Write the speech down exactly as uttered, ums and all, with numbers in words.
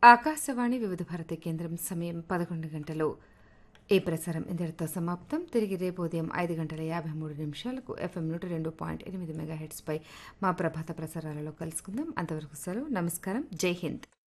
ఆకాశవాణి వివిధ భారతి కేంద్రం సమయం పదకొండు గంటలు. ఈ ప్రసారం ఇంతటితో సమాప్తం. తిరిగి రేపు ఉదయం ఐదు గంటల యాభై మూడు నిమిషాలకు ఎఫ్ఎం నూట రెండు పాయింట్ ఎనిమిది మెగాహెట్స్పై మా ప్రభాత ప్రసారాలలో కలుసుకుందాం. అంతవరకు సెలవు. నమస్కారం. జై హింద్.